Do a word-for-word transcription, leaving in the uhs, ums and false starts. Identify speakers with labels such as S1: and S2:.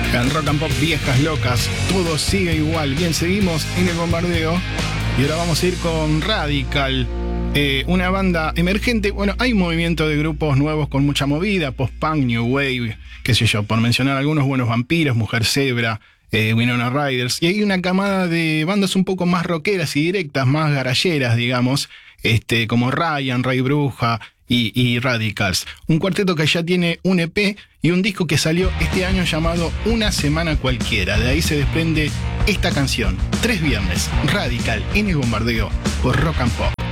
S1: En Rock and Pop Viejas Locas, todo sigue igual. Bien, seguimos en el bombardeo y ahora vamos a ir con Radical, eh, una banda emergente. Bueno, hay un movimiento de grupos nuevos con mucha movida, post-punk, new wave, qué sé yo, por mencionar algunos, Buenos Vampiros, Mujer Zebra, eh, Winona Riders, y hay una camada de bandas un poco más rockeras y directas, más garalleras, digamos, este, como Ryan, Ray Bruja y, y Radicals. Un cuarteto que ya tiene un E P y un disco que salió este año llamado Una Semana Cualquiera. De ahí se desprende esta canción, Tres Viernes, Radical en el bombardeo por Rock and Pop.